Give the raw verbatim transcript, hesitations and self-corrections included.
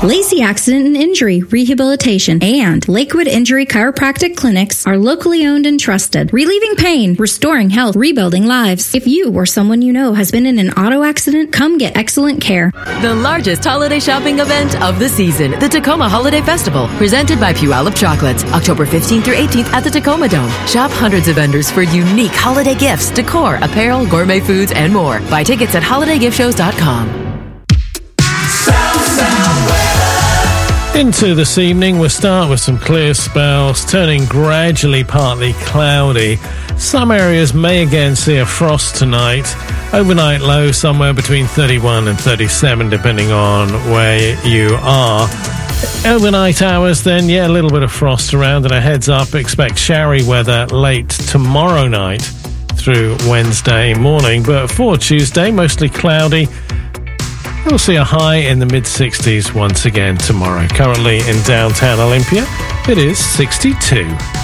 Lacey Accident and Injury Rehabilitation and Lakewood Injury Chiropractic Clinics are locally owned and trusted, relieving pain, restoring health, rebuilding lives. If you or someone you know has been in an auto accident, come get excellent care. The largest holiday shopping event of the season, the Tacoma Holiday Festival, presented by Puyallup Chocolates, October fifteenth through eighteenth at the Tacoma Dome. Shop hundreds of vendors for unique holiday gifts, decor, apparel, gourmet foods, and more. Buy tickets at holiday gift shows dot com. Into this evening, we'll start with some clear spells, turning gradually partly cloudy. Some areas may again see a frost tonight. Overnight low somewhere between thirty-one and thirty-seven, depending on where you are. Overnight hours, then, yeah, a little bit of frost around, and a heads up, expect showery weather late tomorrow night through Wednesday morning. But for Tuesday, mostly cloudy. We'll see a high in the mid-sixties once again tomorrow. Currently in downtown Olympia, it is sixty-two.